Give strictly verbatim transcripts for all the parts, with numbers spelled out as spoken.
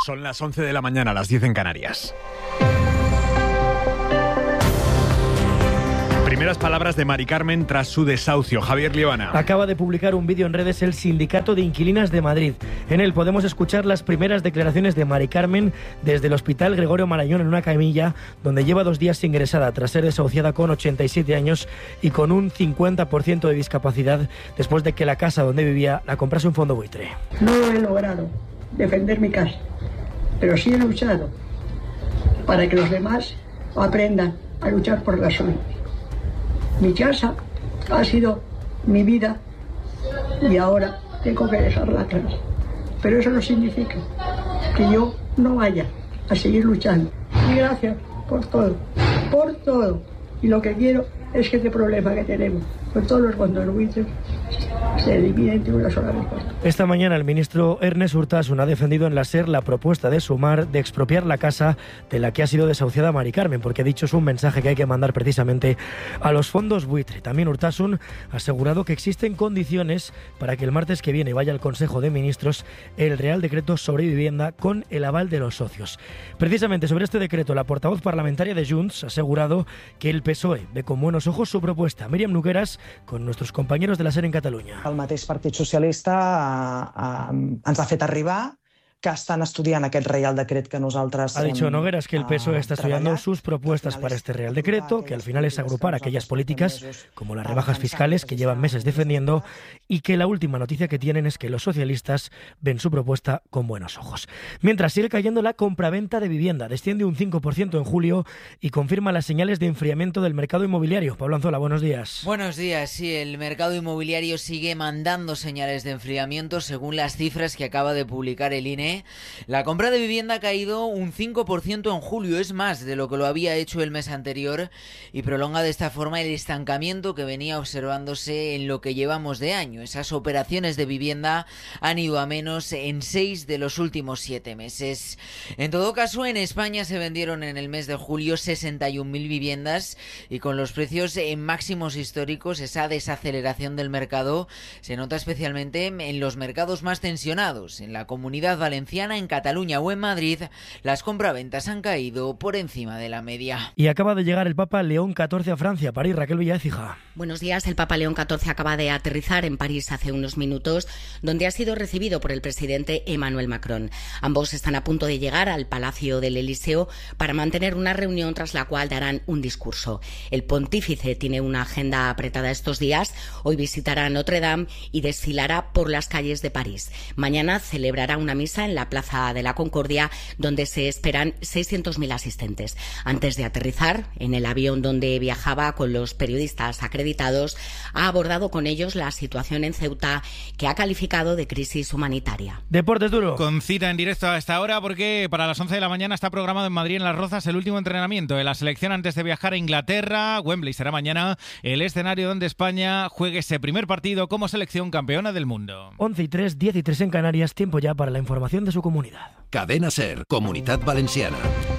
Son las once de la mañana, las diez en Canarias. Primeras palabras de Mari Carmen tras su desahucio. Javier Liebana. Acaba de publicar un vídeo en redes el Sindicato de Inquilinas de Madrid. En él podemos escuchar las primeras declaraciones de Mari Carmen desde el Hospital Gregorio Marañón en una camilla donde lleva dos días ingresada tras ser desahuciada con ochenta y siete años y con un cincuenta por ciento de discapacidad después de que la casa donde vivía la comprase un fondo buitre. No he logrado defender mi casa, pero sí he luchado para que los demás aprendan a luchar por la suya. Mi casa ha sido mi vida y ahora tengo que dejarla atrás. Pero eso no significa que yo no vaya a seguir luchando. Y gracias por todo, por todo. Y lo que quiero es que este problema que tenemos con todos los contribuyentes se elimine entre una sola vez. Esta mañana el ministro Ernest Urtasun ha defendido en la SER la propuesta de Sumar de expropiar la casa de la que ha sido desahuciada Mari Carmen, porque ha dicho es un mensaje que hay que mandar precisamente a los fondos buitre. También Urtasun ha asegurado que existen condiciones para que el martes que viene vaya al Consejo de Ministros el Real Decreto sobre vivienda con el aval de los socios. Precisamente sobre este decreto, la portavoz parlamentaria de Junts ha asegurado que el P S O E ve con buenos ojos su propuesta. Míriam Nogueras, con nuestros compañeros de la SER en Cataluña. El mateix Partit Socialista eh, ens ha fet arribar que están estudiando aquel Real Decreto que nosotros... Ha dicho Nogueras que el P S O E está estudiando sus propuestas para este Real Decreto, que al final es agrupar aquellas políticas, como las rebajas fiscales que llevan meses defendiendo, y que la última noticia que tienen es que los socialistas ven su propuesta con buenos ojos. Mientras sigue cayendo la compraventa de vivienda, desciende un cinco por ciento en julio y confirma las señales de enfriamiento del mercado inmobiliario. Pablo Anzola, buenos días. Buenos días, sí, el mercado inmobiliario sigue mandando señales de enfriamiento según las cifras que acaba de publicar el I N E. La compra de vivienda ha caído un cinco por ciento en julio, es más de lo que lo había hecho el mes anterior y prolonga de esta forma el estancamiento que venía observándose en lo que llevamos de año. Esas operaciones de vivienda han ido a menos en seis de los últimos siete meses. En todo caso, en España se vendieron en el mes de julio sesenta y un mil viviendas y con los precios en máximos históricos, esa desaceleración del mercado se nota especialmente en los mercados más tensionados. En la Comunidad Valenciana, en Cataluña o en Madrid, las compraventas han caído por encima de la media. Y acaba de llegar el Papa León catorce a Francia, París. Raquel Villaécija. Buenos días. El Papa León catorce acaba de aterrizar en París hace unos minutos, donde ha sido recibido por el presidente Emmanuel Macron. Ambos están a punto de llegar al Palacio del Elíseo para mantener una reunión tras la cual darán un discurso. El pontífice tiene una agenda apretada estos días. Hoy visitará Notre Dame y desfilará por las calles de París. Mañana celebrará una misa en la Plaza de la Concordia, donde se esperan seiscientos mil asistentes. Antes de aterrizar en el avión donde viajaba con los periodistas acreditados, ha abordado con ellos la situación en Ceuta, que ha calificado de crisis humanitaria. Deportes duro. Con cita en directo a esta hora, porque para las once de la mañana está programado en Madrid, en Las Rozas, el último entrenamiento de la selección antes de viajar a Inglaterra. Wembley será mañana el escenario donde España juegue ese primer partido como selección campeona del mundo. once y tres, diez y tres en Canarias, tiempo ya para la información de su comunidad. Cadena SER, Comunitat Valenciana.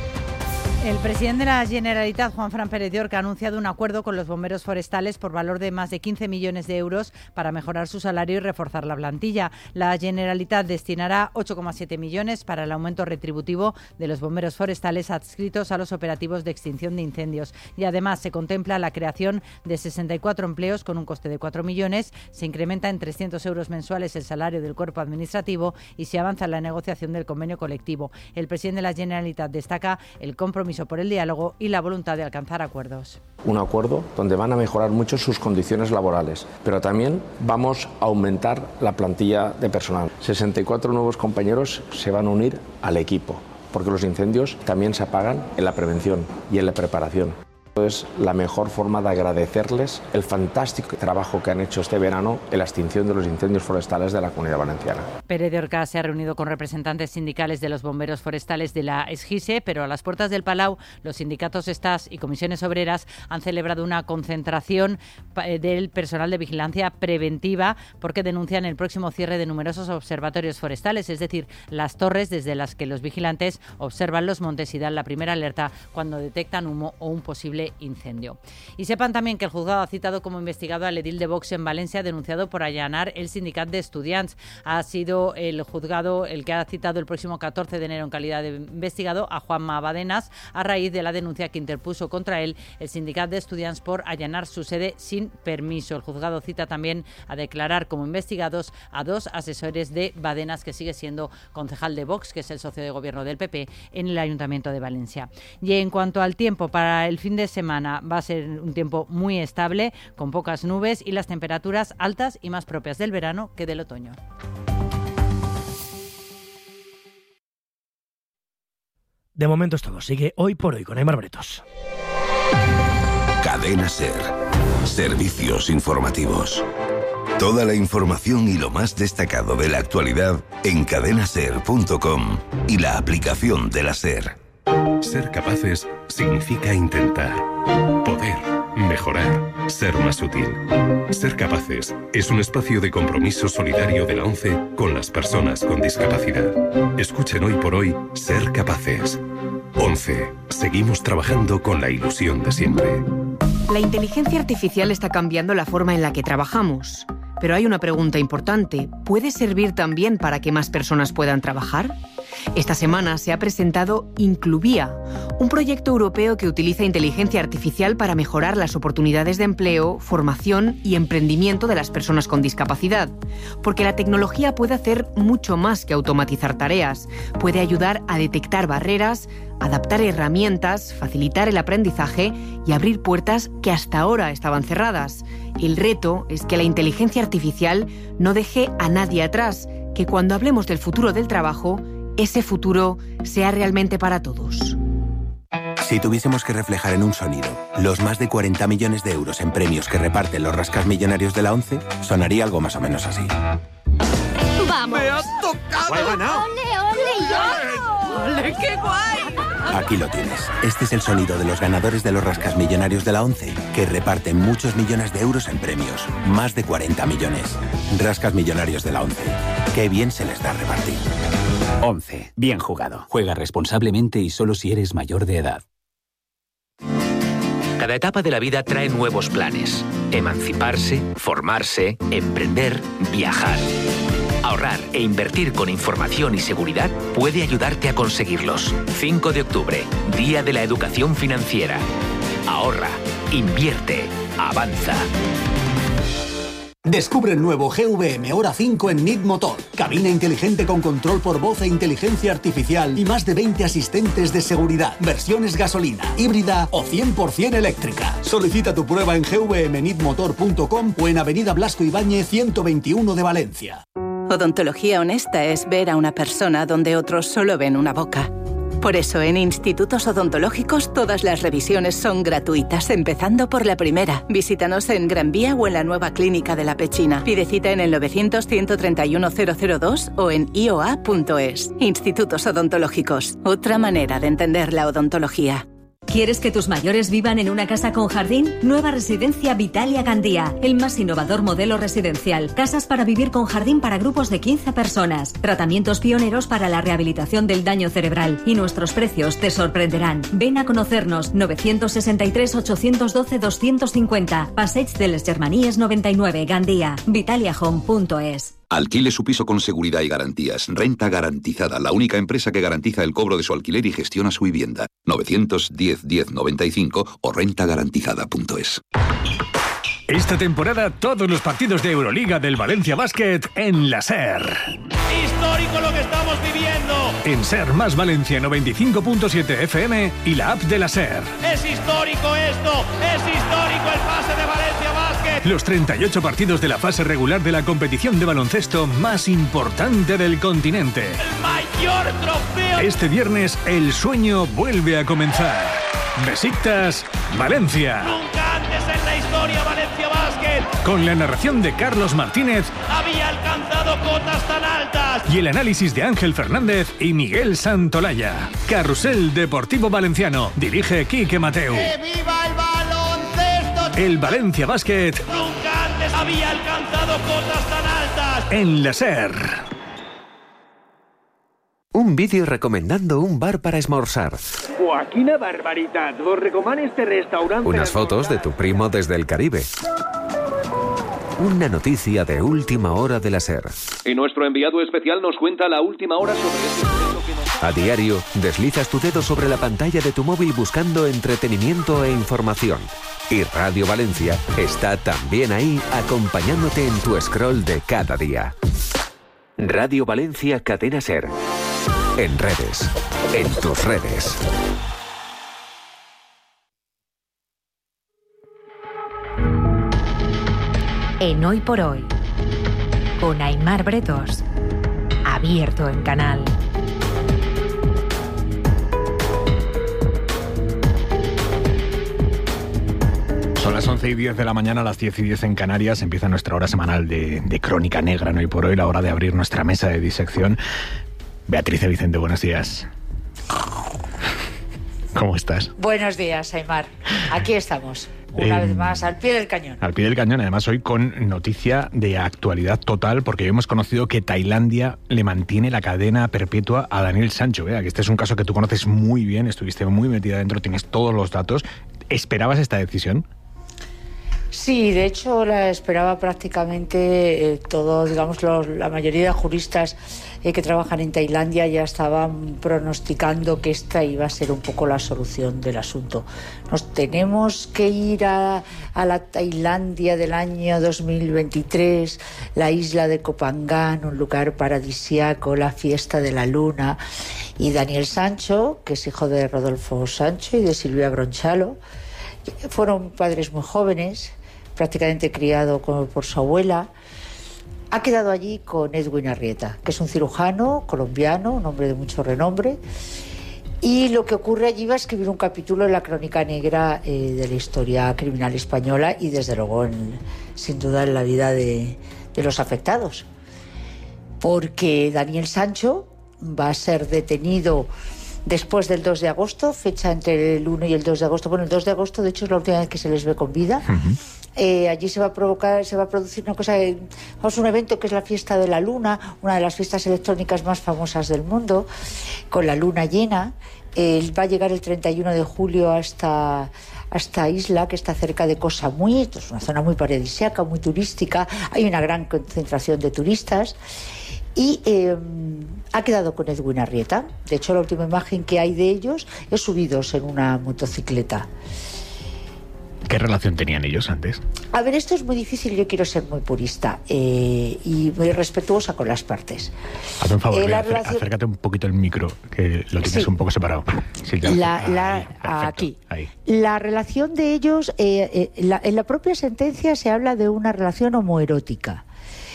El presidente de la Generalitat, Juanfran Pérez de Orca, ha anunciado un acuerdo con los bomberos forestales por valor de más de quince millones de euros para mejorar su salario y reforzar la plantilla. La Generalitat destinará ocho coma siete millones para el aumento retributivo de los bomberos forestales adscritos a los operativos de extinción de incendios. Y además se contempla la creación de sesenta y cuatro empleos con un coste de cuatro millones, se incrementa en trescientos euros mensuales el salario del cuerpo administrativo y se avanza en la negociación del convenio colectivo. El presidente de la Generalitat destaca el compromiso por el diálogo y la voluntad de alcanzar acuerdos. Un acuerdo donde van a mejorar mucho sus condiciones laborales, pero también vamos a aumentar la plantilla de personal. sesenta y cuatro nuevos compañeros se van a unir al equipo, porque los incendios también se apagan en la prevención y en la preparación. Es la mejor forma de agradecerles el fantástico trabajo que han hecho este verano en la extinción de los incendios forestales de la Comunidad Valenciana. Pérez de Orca se ha reunido con representantes sindicales de los bomberos forestales de la ESGISE, pero a las puertas del Palau, los sindicatos ESTAS y comisiones obreras han celebrado una concentración del personal de vigilancia preventiva porque denuncian el próximo cierre de numerosos observatorios forestales, es decir, las torres desde las que los vigilantes observan los montes y dan la primera alerta cuando detectan humo o un posible posible incendio. Y sepan también que el juzgado ha citado como investigado al edil de Vox en Valencia, denunciado por allanar el sindicat de estudiants. Ha sido el juzgado el que ha citado el próximo catorce de enero en calidad de investigado a Juanma Badenas a raíz de la denuncia que interpuso contra él el sindicat de estudiants por allanar su sede sin permiso. El juzgado cita también a declarar como investigados a dos asesores de Badenas, que sigue siendo concejal de Vox, que es el socio de gobierno del P P, en el Ayuntamiento de Valencia. Y en cuanto al tiempo, para el fin de semana va a ser un tiempo muy estable, con pocas nubes y las temperaturas altas y más propias del verano que del otoño. De momento es todo. Sigue Hoy por Hoy con Aimar Bretos. Cadena SER. Servicios informativos. Toda la información y lo más destacado de la actualidad en cadena ser punto com y la aplicación de la SER. Ser capaces significa intentar, poder, mejorar, ser más útil. Ser capaces es un espacio de compromiso solidario de la ONCE con las personas con discapacidad. Escuchen Hoy por Hoy Ser Capaces. ONCE. Seguimos trabajando con la ilusión de siempre. La inteligencia artificial está cambiando la forma en la que trabajamos. Pero hay una pregunta importante. ¿Puede servir también para que más personas puedan trabajar? Esta semana se ha presentado Incluvia, un proyecto europeo que utiliza inteligencia artificial para mejorar las oportunidades de empleo, formación y emprendimiento de las personas con discapacidad. Porque la tecnología puede hacer mucho más que automatizar tareas. Puede ayudar a detectar barreras, adaptar herramientas, facilitar el aprendizaje y abrir puertas que hasta ahora estaban cerradas. El reto es que la inteligencia artificial no deje a nadie atrás, que cuando hablemos del futuro del trabajo, ese futuro sea realmente para todos. Si tuviésemos que reflejar en un sonido los más de cuarenta millones de euros en premios que reparten los rascasmillonarios de la ONCE, sonaría algo más o menos así. ¡Vamos! ¡Me has tocado! ¡He ganado! ¡Ole, ole, yo! ¡Ole, qué guay! Aquí lo tienes. Este es el sonido de los ganadores de los rascasmillonarios de la ONCE, que reparten muchos millones de euros en premios. Más de cuarenta millones. Rascasmillonarios de la ONCE. Qué bien se les da repartir. ONCE. Bien jugado. Juega responsablemente y solo si eres mayor de edad. Cada etapa de la vida trae nuevos planes. Emanciparse, formarse, emprender, viajar. Ahorrar e invertir con información y seguridad puede ayudarte a conseguirlos. cinco de octubre, Día de la Educación Financiera. Ahorra, invierte, avanza. Descubre el nuevo G V M Hora cinco en N I T Motor. Cabina inteligente con control por voz e inteligencia artificial y más de veinte asistentes de seguridad. Versiones gasolina, híbrida o cien por ciento eléctrica. Solicita tu prueba en g v m nit motor punto com o en Avenida Blasco Ibáñez ciento veintiuno de Valencia. Odontología honesta es ver a una persona donde otros solo ven una boca. Por eso en Institutos Odontológicos todas las revisiones son gratuitas, empezando por la primera. Visítanos en Gran Vía o en la nueva clínica de La Pechina. Pide cita en el novecientos, ciento treinta y uno, cero cero dos o en i o a punto es. Institutos Odontológicos. Otra manera de entender la odontología. ¿Quieres que tus mayores vivan en una casa con jardín? Nueva residencia Vitalia Gandía, el más innovador modelo residencial. Casas para vivir con jardín para grupos de quince personas. Tratamientos pioneros para la rehabilitación del daño cerebral. Y nuestros precios te sorprenderán. Ven a conocernos. novecientos sesenta y tres, ochocientos doce, doscientos cincuenta. Passeig de les Germanías noventa y nueve, Gandía. Vitalia Home punto es. Alquile su piso con seguridad y garantías. Renta Garantizada, la única empresa que garantiza el cobro de su alquiler y gestiona su vivienda. novecientos diez, diez, noventa y cinco o renta garantizada punto es. Esta temporada todos los partidos de Euroliga del Valencia Basket en la SER. Histórico lo que estamos viviendo. En SER más Valencia noventa y cinco punto siete F M y la app de la SER. Es histórico esto, es histórico el pase de Valencia Basket. Los treinta y ocho partidos de la fase regular de la competición de baloncesto más importante del continente. El mayor trofeo. Este viernes el sueño vuelve a comenzar. Besiktas Valencia. Nunca antes en la historia Valencia Basket. Con la narración de Carlos Martínez. Había alcanzado cotas tan altas. Y el análisis de Ángel Fernández y Miguel Santolaya. Carrusel Deportivo Valenciano. Dirige Quique Mateu. ¡Que viva el baloncesto! El Valencia Basket. Nunca antes había alcanzado cotas tan altas. En la SER. Un un vídeo recomendando un bar para esmorzar. ¡Buah, quina barbaritat! Vos recoman este restaurante... Unas fotos de tu primo desde el Caribe. Una noticia de última hora de la SER. Y nuestro enviado especial nos cuenta la última hora sobre este suceso que nos... A diario, deslizas tu dedo sobre la pantalla de tu móvil buscando entretenimiento e información. Y Radio Valencia está también ahí acompañándote en tu scroll de cada día. Radio Valencia Cadena SER. En redes. En tus redes. En Hoy por Hoy, con Aimar Bretos, abierto en Canal. Son las once y diez de la mañana, las diez y diez en Canarias. Empieza nuestra hora semanal de, de Crónica Negra en Hoy por Hoy, la hora de abrir nuestra mesa de disección. Beatriz Vicente, buenos días. ¿Cómo estás? Buenos días, Aimar. Aquí estamos. Una eh, vez más, al pie del cañón. Al pie del cañón, además hoy con noticia de actualidad total, porque hemos conocido que Tailandia le mantiene la cadena perpetua a Daniel Sancho. Vea, que este es un caso que tú conoces muy bien, estuviste muy metida dentro, tienes todos los datos. ¿Esperabas esta decisión? Sí, de hecho la esperaba prácticamente eh, todo, digamos, los, la mayoría de juristas eh, que trabajan en Tailandia ya estaban pronosticando que esta iba a ser un poco la solución del asunto. Nos tenemos que ir a, a la Tailandia del año dos mil veintitrés, la isla de Koh Phangan, un lugar paradisíaco, la fiesta de la luna, y Daniel Sancho, que es hijo de Rodolfo Sancho y de Silvia Bronchalo, fueron padres muy jóvenes, prácticamente criado por su abuela. Ha quedado allí con Edwin Arrieta, que es un cirujano colombiano, un hombre de mucho renombre, y lo que ocurre allí va a escribir un capítulo en la crónica negra eh, de la historia criminal española y desde luego en, sin duda en la vida de, de los afectados, porque Daniel Sancho va a ser detenido después del dos de agosto, fecha entre el uno y el dos de agosto. Bueno, el dos de agosto de hecho es la última vez que se les ve con vida. Uh-huh. Eh, allí se va a provocar, se va a producir una cosa, eh, vamos, un evento que es la fiesta de la luna, una de las fiestas electrónicas más famosas del mundo, con la luna llena. Eh, va a llegar el treinta y uno de julio a esta, a esta isla que está cerca de Koh Samui. Esto es una zona muy paradisíaca, muy turística, hay una gran concentración de turistas. Y eh, ha quedado con Edwin Arrieta. De hecho, la última imagen que hay de ellos es subidos en una motocicleta. ¿Qué relación tenían ellos antes? A ver, esto es muy difícil, yo quiero ser muy purista eh, y muy respetuosa con las partes. Hazme un favor, eh, la acer- relación... acércate un poquito el micro, que lo tienes sí. un poco separado. Sí, ya. La, la, ahí, aquí. Ahí. La relación de ellos, eh, eh, la, en la propia sentencia se habla de una relación homoerótica.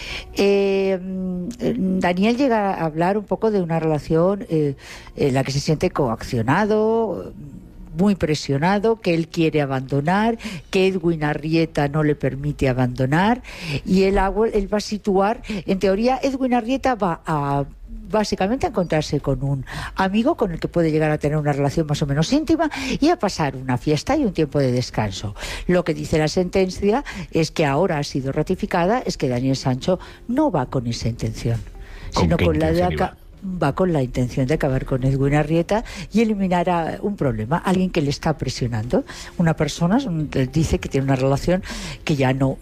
Eh, Daniel llega a hablar un poco de una relación eh, en la que se siente coaccionado, muy presionado, que él quiere abandonar, que Edwin Arrieta no le permite abandonar, y él, él va a situar, en teoría Edwin Arrieta va a básicamente a encontrarse con un amigo con el que puede llegar a tener una relación más o menos íntima y a pasar una fiesta y un tiempo de descanso. Lo que dice la sentencia es que ahora ha sido ratificada, es que Daniel Sancho no va con esa intención, sino con la de acá. Va con la intención de acabar con Edwin Arrieta y eliminar a un problema, alguien que le está presionando. Una persona dice que tiene una relación que ya no...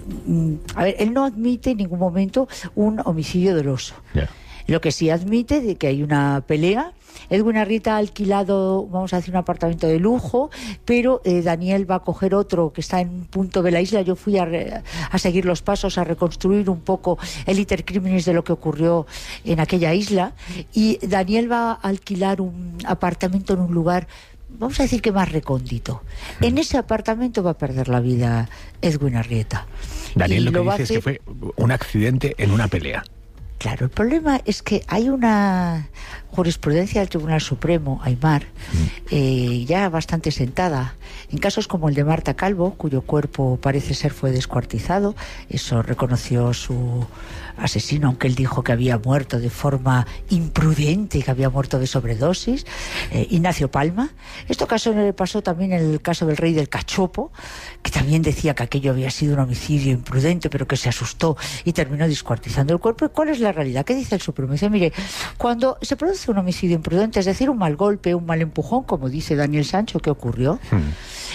A ver, él no admite en ningún momento un homicidio doloso. Yeah. Lo que sí admite de que hay una pelea. Edwin Arrieta ha alquilado, vamos a decir, un apartamento de lujo, pero eh, Daniel va a coger otro que está en un punto de la isla. Yo fui a, re, a seguir los pasos, a reconstruir un poco el iter criminis de lo que ocurrió en aquella isla, y Daniel va a alquilar un apartamento en un lugar, vamos a decir que más recóndito. En ese apartamento va a perder la vida Edwin Arrieta. Daniel, lo que dice es que fue un accidente en una pelea. Claro, el problema es que hay una jurisprudencia del Tribunal Supremo, Aimar, eh, ya bastante sentada, en casos como el de Marta Calvo, cuyo cuerpo parece ser fue descuartizado. Eso reconoció su asesino, aunque él dijo que había muerto de forma imprudente, que había muerto de sobredosis. eh, Ignacio Palma. Esto caso le pasó también en el caso del rey del Cachopo, que también decía que aquello había sido un homicidio imprudente, pero que se asustó y terminó descuartizando el cuerpo. ¿Y cuál es la realidad? ¿Qué dice el Supremo? Dice, mire, cuando se produce produce un homicidio imprudente, es decir, un mal golpe, un mal empujón, como dice Daniel Sancho que ocurrió, hmm.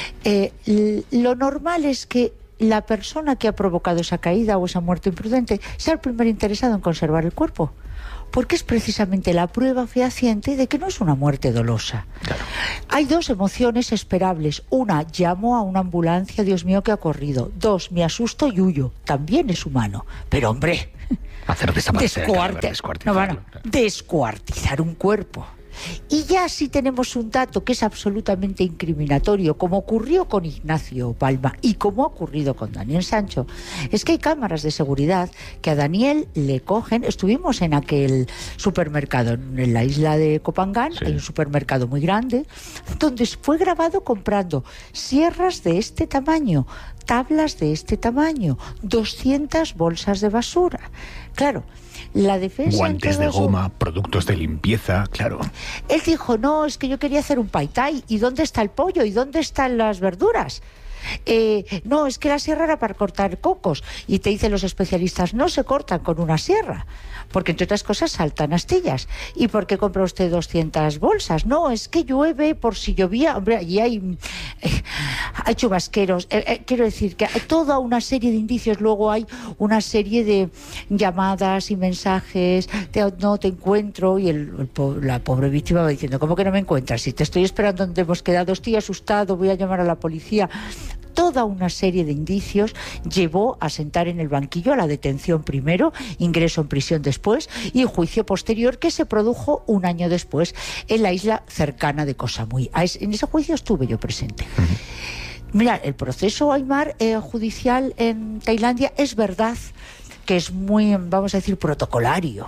eh, lo normal es que la persona que ha provocado esa caída o esa muerte imprudente sea el primer interesado en conservar el cuerpo, porque es precisamente la prueba fehaciente de que no es una muerte dolosa. Claro. Hay dos emociones esperables. Una, llamo a una ambulancia, Dios mío, ¿qué ha ocurrido? Dos, me asusto y huyo. También es humano. Pero, hombre, hacer desaparecer, descuarte, no, bueno, claro. descuartizar un cuerpo. Y ya si tenemos un dato que es absolutamente incriminatorio, como ocurrió con Ignacio Palma y como ha ocurrido con Daniel Sancho, es que hay cámaras de seguridad que a Daniel le cogen. Estuvimos en aquel supermercado en la isla de Copangán, sí. Hay un supermercado muy grande, donde fue grabado comprando sierras de este tamaño, tablas de este tamaño, doscientas bolsas de basura. Claro, la defensa... Guantes de goma, productos de limpieza, claro. Él dijo, no, es que yo quería hacer un pai tai. ¿Y dónde está el pollo? ¿Y dónde están las verduras? Eh, no, es que la sierra era para cortar cocos. Y te dicen los especialistas, no se cortan con una sierra, porque entre otras cosas saltan astillas. ¿Y por qué compra usted doscientas bolsas? No, es que llueve por si llovía. Hombre, allí hay, eh, hay chubasqueros. Eh, eh, quiero decir que hay toda una serie de indicios. Luego hay una serie de llamadas y mensajes. Te, no te encuentro. Y el, el, la pobre víctima va diciendo, ¿cómo que no me encuentras? Si te estoy esperando donde hemos quedado, estoy asustado, voy a llamar a la policía. Toda una serie de indicios llevó a sentar en el banquillo a la detención primero, ingreso en prisión después y juicio posterior que se produjo un año después en la isla cercana de Koh Samui. En ese juicio estuve yo presente. Uh-huh. Mira, el proceso Aymar eh, judicial en Tailandia es verdad que es muy, vamos a decir, protocolario.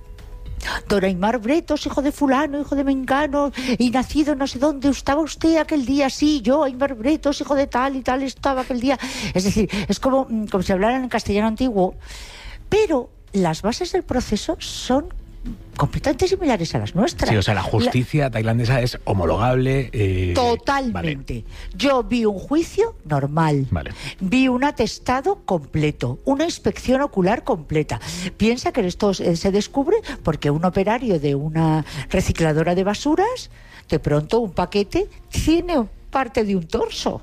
Don Aymar Bretos, hijo de fulano, hijo de mengano, y nacido no sé dónde, estaba usted aquel día, sí, yo, Aymar Bretos, hijo de tal y tal, estaba aquel día. Es decir, es como, como si hablaran en castellano antiguo, pero las bases del proceso son completamente similares a las nuestras. Sí, o sea, la justicia la... tailandesa es homologable. Eh... Totalmente. Vale. Yo vi un juicio normal. Vale. Vi un atestado completo, una inspección ocular completa. Piensa que esto se descubre porque un operario de una recicladora de basuras, de pronto un paquete tiene parte de un torso.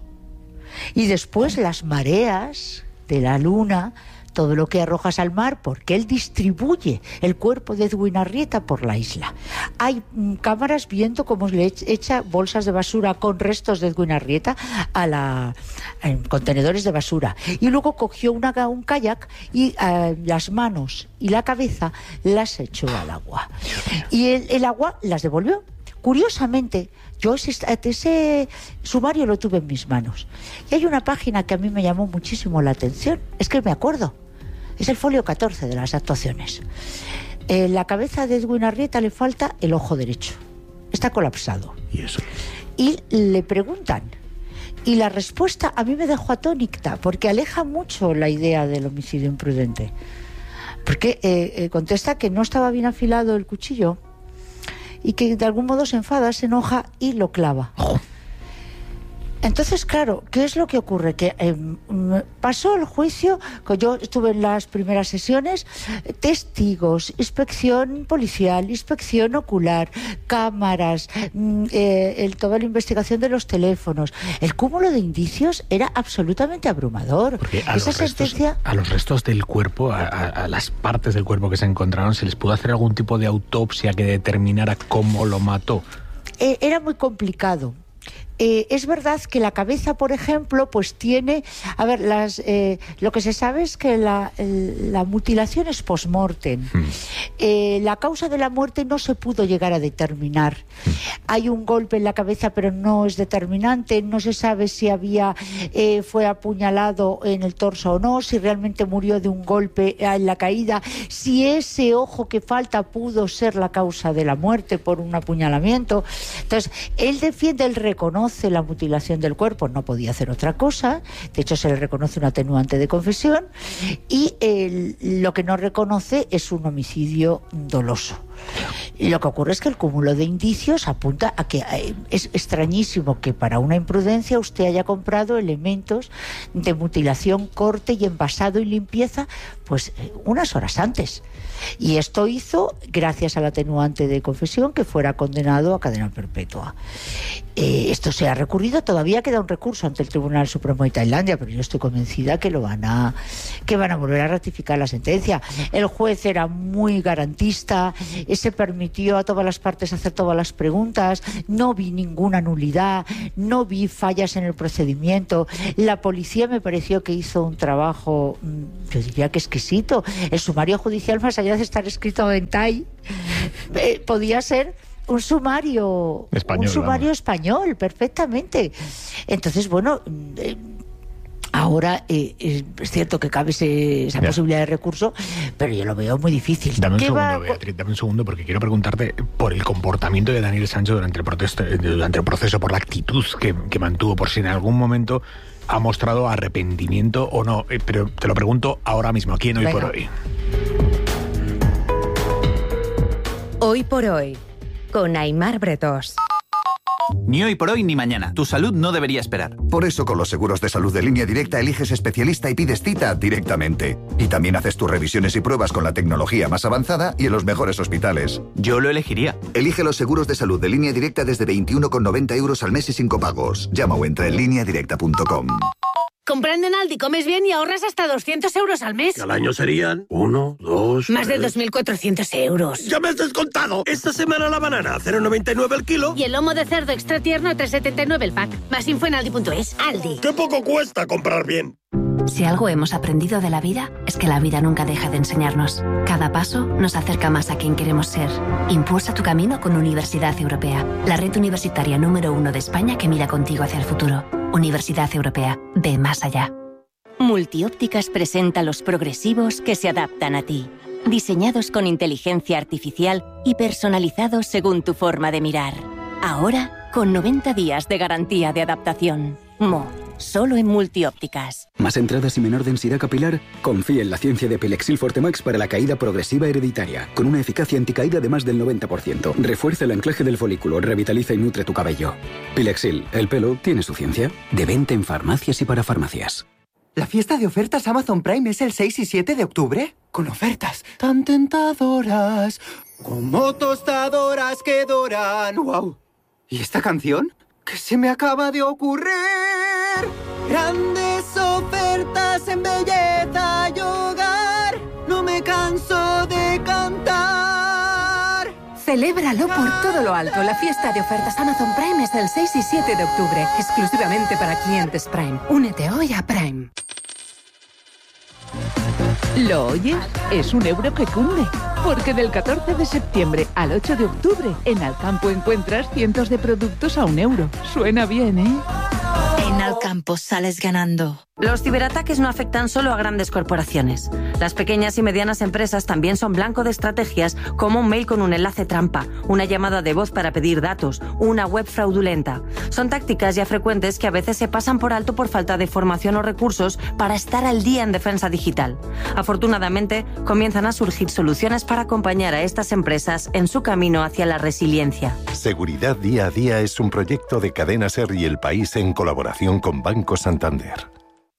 Y después las mareas de la luna, todo lo que arrojas al mar, porque él distribuye el cuerpo de Edwin Arrieta por la isla. Hay mm, cámaras viendo cómo le echa bolsas de basura con restos de Edwin Arrieta a la, en contenedores de basura. Y luego cogió una, un kayak y uh, las manos y la cabeza las echó al agua. Y el, el agua las devolvió. Curiosamente, yo ese, ese sumario lo tuve en mis manos. Y hay una página que a mí me llamó muchísimo la atención. Es que me acuerdo. Es el folio catorce de las actuaciones. En la cabeza de Edwin Arrieta le falta el ojo derecho. Está colapsado. ¿Y eso? Y le preguntan. Y la respuesta a mí me dejó atónita, porque aleja mucho la idea del homicidio imprudente. Porque eh, eh, contesta que no estaba bien afilado el cuchillo y que de algún modo se enfada, se enoja y lo clava. Oh. Entonces, claro, ¿qué es lo que ocurre? Que eh, pasó el juicio, yo estuve en las primeras sesiones, testigos, inspección policial, inspección ocular, cámaras, eh, el, toda la investigación de los teléfonos. El cúmulo de indicios era absolutamente abrumador. Porque a, Esa los, restos, sentencia... a los restos del cuerpo, a, a, a las partes del cuerpo que se encontraron, ¿se les pudo hacer algún tipo de autopsia que determinara cómo lo mató? Eh, era muy complicado. Eh, es verdad que la cabeza, por ejemplo, pues tiene, a ver, las, eh, lo que se sabe es que la, la mutilación es post-mortem. Mm. Eh, la causa de la muerte no se pudo llegar a determinar. Mm. Hay un golpe en la cabeza, pero no es determinante. No se sabe si había eh, fue apuñalado en el torso o no, si realmente murió de un golpe en la caída, si ese ojo que falta pudo ser la causa de la muerte por un apuñalamiento. Entonces, él defiende, él reconoce la mutilación del cuerpo, no podía hacer otra cosa, de hecho se le reconoce un atenuante de confesión, y el, lo que no reconoce es un homicidio doloso. Y lo que ocurre es que el cúmulo de indicios apunta a que eh, es extrañísimo que para una imprudencia usted haya comprado elementos de mutilación, corte y envasado y limpieza pues eh, unas horas antes. Y esto hizo, gracias al atenuante de confesión, que fuera condenado a cadena perpetua. Eh, esto se ha recurrido, todavía queda un recurso ante el Tribunal Supremo de Tailandia, pero yo estoy convencida que lo van a que van a volver a ratificar la sentencia. El juez era muy garantista, se permitió a todas las partes hacer todas las preguntas, no vi ninguna nulidad, no vi fallas en el procedimiento. La policía me pareció que hizo un trabajo, yo diría que exquisito. El sumario judicial, más allá de estar escrito en thai, eh, podía ser un sumario español, un sumario vamos. español, perfectamente. Entonces, bueno, eh, ahora eh, es cierto que cabe ese, esa ya. posibilidad de recurso, pero yo lo veo muy difícil. Dame un segundo, va? Beatriz, dame un segundo, porque quiero preguntarte por el comportamiento de Daniel Sancho durante el, protesto, durante el proceso, por la actitud que, que mantuvo, por si en algún momento ha mostrado arrepentimiento o no. Eh, pero te lo pregunto ahora mismo, aquí en Hoy Venga. por Hoy. Hoy por Hoy, con Aimar Bretos. Ni hoy por hoy ni mañana. Tu salud no debería esperar. Por eso con los seguros de salud de Línea Directa eliges especialista y pides cita directamente. Y también haces tus revisiones y pruebas con la tecnología más avanzada y en los mejores hospitales. Yo lo elegiría. Elige los seguros de salud de Línea Directa desde veintiuno con noventa euros al mes y sin copagos. Llama o entra en línea directa punto com. Comprando en Aldi comes bien y ahorras hasta doscientos euros al mes. Al año serían uno, dos... Más de dos mil cuatrocientos euros. ¡Ya me has descontado! Esta semana la banana a cero coma noventa y nueve el kilo. Y el lomo de cerdo extra tierno a tres coma setenta y nueve el pack. Más info en aldi punto es. Aldi. ¡Qué poco cuesta comprar bien! Si algo hemos aprendido de la vida, es que la vida nunca deja de enseñarnos. Cada paso nos acerca más a quien queremos ser. Impulsa tu camino con Universidad Europea, la red universitaria número uno de España que mira contigo hacia el futuro. Universidad Europea, ve más allá. Multiópticas presenta los progresivos que se adaptan a ti. Diseñados con inteligencia artificial y personalizados según tu forma de mirar. Ahora, con noventa días de garantía de adaptación. Mo. Solo en Multiópticas. ¿Más entradas y menor densidad capilar? Confía en la ciencia de Pilexil Fortemax para la caída progresiva hereditaria, con una eficacia anticaída de más del noventa por ciento. Refuerza el anclaje del folículo, revitaliza y nutre tu cabello. Pilexil, el pelo tiene su ciencia. De venta en farmacias y para farmacias. ¿La fiesta de ofertas Amazon Prime es el seis y siete de octubre? Con ofertas tan tentadoras, como tostadoras que doran. ¡Wow! ¿Y esta canción? ¿Qué se me acaba de ocurrir? Grandes ofertas en belleza y hogar. No me canso de cantar. Celébralo por todo lo alto. La fiesta de ofertas Amazon Prime es el seis y siete de octubre. Exclusivamente para clientes Prime. Únete hoy a Prime. ¿Lo oyes? Es un euro que cunde. Porque del catorce de septiembre al ocho de octubre, en Alcampo encuentras cientos de productos a un euro. Suena bien, ¿eh? En Alcampo sales ganando. Los ciberataques no afectan solo a grandes corporaciones. Las pequeñas y medianas empresas también son blanco de estrategias como un mail con un enlace trampa, una llamada de voz para pedir datos, una web fraudulenta. Son tácticas ya frecuentes que a veces se pasan por alto por falta de formación o recursos para estar al día en defensa digital. Afortunadamente, comienzan a surgir soluciones para acompañar a estas empresas en su camino hacia la resiliencia. Seguridad Día a Día es un proyecto de Cadena SER y El País en colaboración con Banco Santander.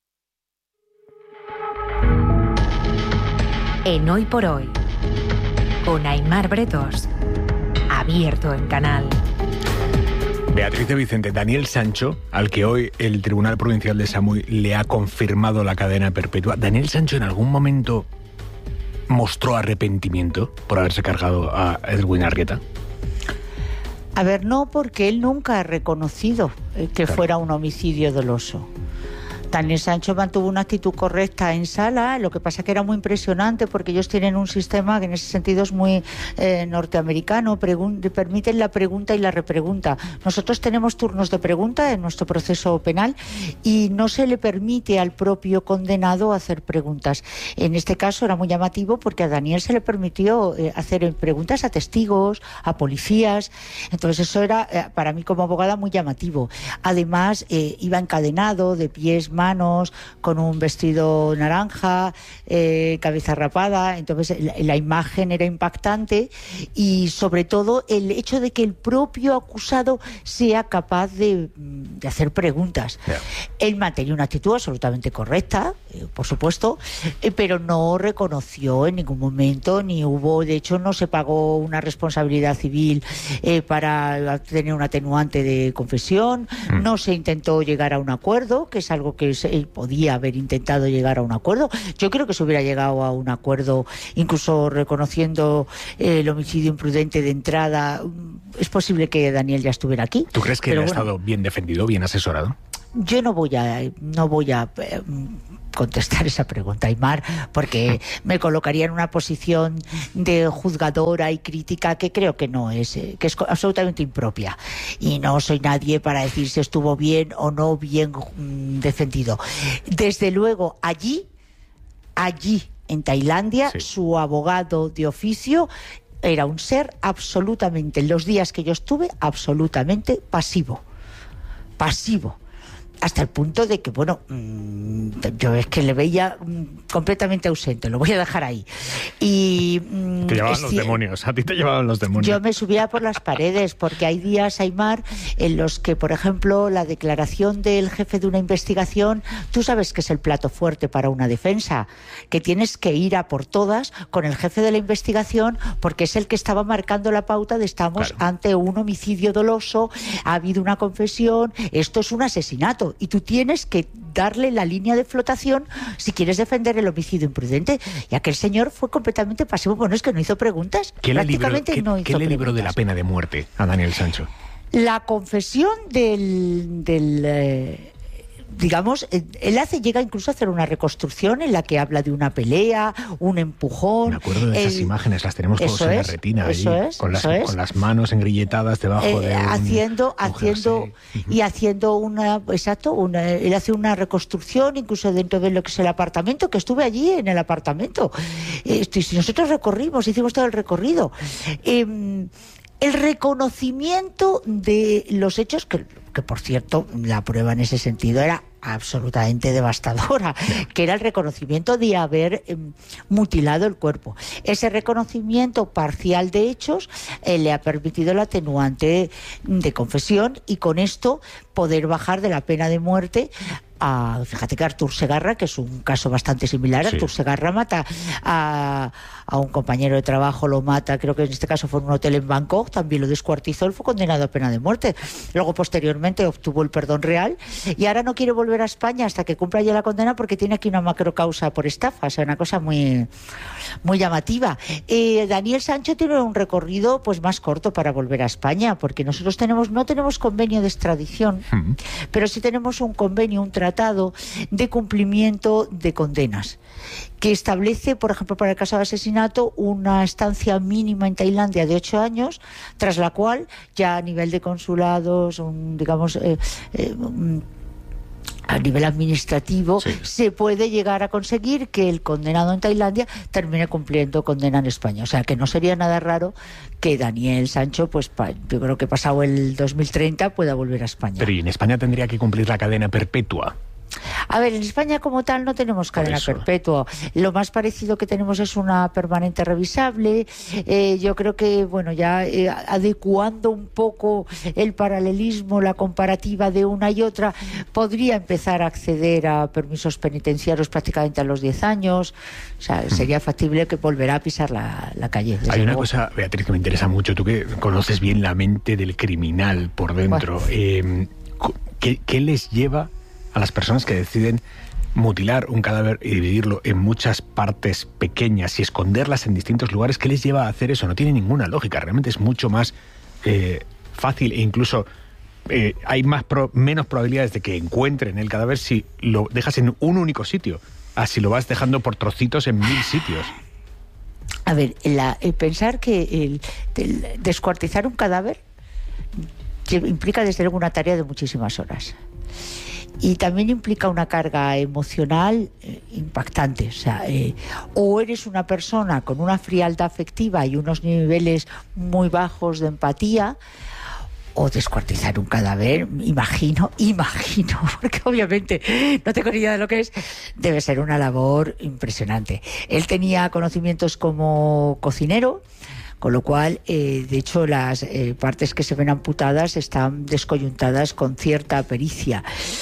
En Hoy por Hoy, con Aimar Bretos, abierto en Canal. Beatriz de Vicente, Daniel Sancho, al que hoy el Tribunal Provincial de Samui le ha confirmado la cadena perpetua, ¿Daniel Sancho en algún momento mostró arrepentimiento por haberse cargado a Edwin Arrieta? A ver, no, porque él nunca ha reconocido que claro. fuera un homicidio doloso. Daniel Sancho mantuvo una actitud correcta en sala, lo que pasa que era muy impresionante porque ellos tienen un sistema que en ese sentido es muy eh, norteamericano, pregun- permiten la pregunta y la repregunta. Nosotros tenemos turnos de pregunta en nuestro proceso penal y no se le permite al propio condenado hacer preguntas. En este caso era muy llamativo porque a Daniel se le permitió eh, hacer preguntas a testigos, a policías, entonces eso era eh, para mí como abogada muy llamativo. Además eh, iba encadenado, de pies manos, con un vestido naranja, eh, cabeza rapada. Entonces la, la imagen era impactante, y sobre todo el hecho de que el propio acusado sea capaz de, de hacer preguntas. Yeah. Él mantenía una actitud absolutamente correcta, eh, por supuesto, eh, pero no reconoció en ningún momento, ni hubo, de hecho no se pagó una responsabilidad civil eh, para tener un atenuante de confesión, mm. no se intentó llegar a un acuerdo, que es algo que él podía haber intentado llegar a un acuerdo. Yo creo que se hubiera llegado a un acuerdo, incluso reconociendo eh, el homicidio imprudente de entrada. Es posible que Daniel ya estuviera aquí. ¿Tú crees que él ha bueno, estado bien defendido, bien asesorado? Yo no voy a no voy a eh, contestar esa pregunta, Aymar, porque me colocaría en una posición de juzgadora y crítica que creo que no es, eh, que es absolutamente impropia, y no soy nadie para decir si estuvo bien o no bien mm, defendido. Desde luego, allí, allí en Tailandia, sí. su abogado de oficio era un ser absolutamente, en los días que yo estuve, absolutamente pasivo. Pasivo. Hasta el punto de que, bueno, mmm, yo es que le veía mmm, completamente ausente, lo voy a dejar ahí. Y mmm, te llevaban los demonios, a ti te llevaban los demonios. Yo me subía por las paredes, porque hay días, Aymar, en los que, por ejemplo, la declaración del jefe de una investigación, tú sabes que es el plato fuerte para una defensa, que tienes que ir a por todas con el jefe de la investigación, porque es el que estaba marcando la pauta de estamos claro. ante un homicidio doloso, ha habido una confesión, esto es un asesinato. Y tú tienes que darle la línea de flotación si quieres defender el homicidio imprudente. Y aquel señor fue completamente pasivo. Bueno, es que no hizo preguntas. ¿Qué Prácticamente le libró, no ¿qué, hizo ¿qué le preguntas. libró de la pena de muerte a Daniel Sancho? La confesión del... del eh, digamos, él hace, llega incluso a hacer una reconstrucción en la que habla de una pelea, un empujón. Me acuerdo de esas el, imágenes, las tenemos todos en la es, retina, eso ahí, es, con, las, eso es. con las manos engrilletadas debajo eh, de un, haciendo, un haciendo jersey. y haciendo una, exacto, una, él hace una reconstrucción incluso dentro de lo que es el apartamento, que estuve allí en el apartamento. Eh, si nosotros recorrimos, hicimos todo el recorrido. Eh, El reconocimiento de los hechos, que, que por cierto, la prueba en ese sentido era absolutamente devastadora, que era el reconocimiento de haber eh, mutilado el cuerpo. Ese reconocimiento parcial de hechos eh, le ha permitido el atenuante de confesión, y con esto poder bajar de la pena de muerte a, fíjate que Artur Segarra, que es un caso bastante similar, sí. Artur Segarra mata a, a un compañero de trabajo, lo mata, creo que en este caso fue en un hotel en Bangkok, también lo descuartizó, él fue condenado a pena de muerte. Luego, posteriormente, obtuvo el perdón real, y ahora no quiere volver a España hasta que cumpla ya la condena, porque tiene aquí una macrocausa por estafa, o sea, una cosa muy, muy llamativa. Eh, Daniel Sancho tiene un recorrido pues más corto para volver a España, porque nosotros tenemos no tenemos convenio de extradición, uh-huh. pero sí tenemos un convenio, un tratado de cumplimiento de condenas, que establece, por ejemplo, para el caso de asesinato, una estancia mínima en Tailandia de ocho años, tras la cual ya a nivel de consulados, un, digamos, eh, eh, un, a nivel administrativo, sí. se puede llegar a conseguir que el condenado en Tailandia termine cumpliendo condena en España. O sea, que no sería nada raro que Daniel Sancho, pues pa, yo creo que pasado el dos mil treinta, pueda volver a España. Pero ¿y en España tendría que cumplir la cadena perpetua? A ver, en España como tal no tenemos cadena perpetua. Lo más parecido que tenemos es una permanente revisable. Eh, yo creo que, bueno, ya eh, adecuando un poco el paralelismo, la comparativa de una y otra, podría empezar a acceder a permisos penitenciarios prácticamente a los diez años. O sea, sería factible que volverá a pisar la, la calle. Hay una luego. cosa, Beatriz, que me interesa mucho. Tú que conoces bien la mente del criminal por dentro. Bueno. Eh, ¿qué, ¿Qué les lleva a las personas que deciden mutilar un cadáver y dividirlo en muchas partes pequeñas y esconderlas en distintos lugares? ¿Qué les lleva a hacer eso? No tiene ninguna lógica. Realmente es mucho más eh, fácil, e incluso eh, hay más pro, menos probabilidades de que encuentren el cadáver si lo dejas en un único sitio, así lo vas dejando por trocitos en mil sitios. A ver, la, el pensar que el, el descuartizar un cadáver implica desde luego una tarea de muchísimas horas. Y también implica una carga emocional eh, impactante. O sea, eh, o eres una persona con una frialdad afectiva y unos niveles muy bajos de empatía, o descuartizar un cadáver, imagino, imagino, porque obviamente no tengo ni idea de lo que es, debe ser una labor impresionante. Él tenía conocimientos como cocinero, con lo cual, eh, de hecho, las eh, partes que se ven amputadas están descoyuntadas con cierta pericia.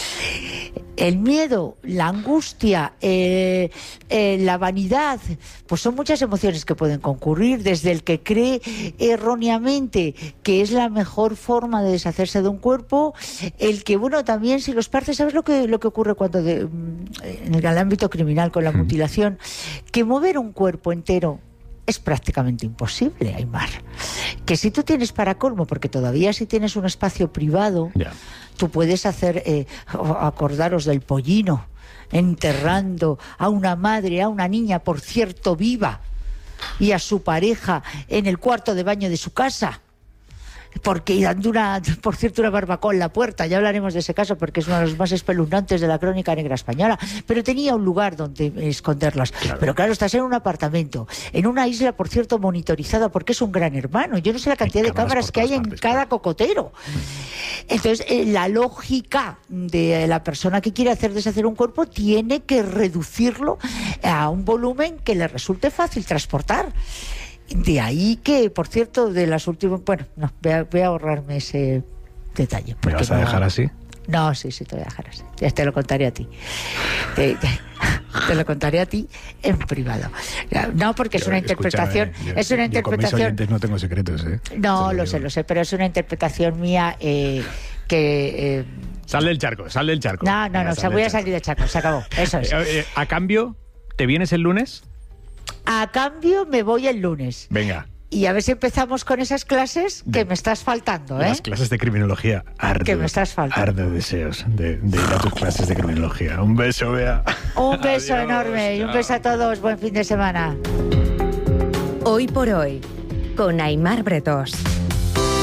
El miedo, la angustia, eh, eh, la vanidad, pues son muchas emociones que pueden concurrir, desde el que cree erróneamente que es la mejor forma de deshacerse de un cuerpo, el que, bueno, también si los partes, ¿sabes lo que, lo que ocurre cuando de, en el ámbito criminal con la mm. mutilación? Que mover un cuerpo entero es prácticamente imposible, Aimar. Que si tú tienes para colmo, porque todavía si tienes un espacio privado, yeah. tú puedes hacer, eh, acordaros del Pollino, enterrando a una madre, a una niña, por cierto, viva, y a su pareja en el cuarto de baño de su casa, porque dando una, por cierto, una barbacoa en la puerta. Ya hablaremos de ese caso porque es uno de los más espeluznantes de la crónica negra española, pero tenía un lugar donde esconderlas. Claro. Pero claro, estás en un apartamento, en una isla, por cierto, monitorizada, porque es un gran hermano. Yo no sé la cantidad de cámaras que hay en partes, cada claro. cocotero. Entonces, eh, la lógica de la persona que quiere hacer deshacer un cuerpo tiene que reducirlo a un volumen que le resulte fácil transportar. De ahí que, por cierto, de las últimas... Bueno, no, voy a, voy a ahorrarme ese detalle. ¿Me vas a no, dejar así? No, sí, sí, te voy a dejar así. Ya te lo contaré a ti. Te, te, te lo contaré a ti en privado. No, porque es una interpretación... Yo, es una yo interpretación... Con mis oyentes no tengo secretos, ¿eh? No, lo, lo sé, lo sé, pero es una interpretación mía eh, que... Eh, sal del charco, sal del charco. No, no, Venga, no, o sea, voy a salir del charco, se acabó. Eso es. Eh, eh, a cambio, ¿te vienes el lunes? A cambio me voy el lunes. Venga. Y a ver si empezamos con esas clases que de, me estás faltando, ¿eh? Las clases de criminología. Arde, que me estás faltando. Arde deseos de, de ir a tus clases de criminología. Un beso, Bea. Un beso Adiós, enorme y un beso a todos. Buen fin de semana. Hoy por hoy, con Aimar Bretós.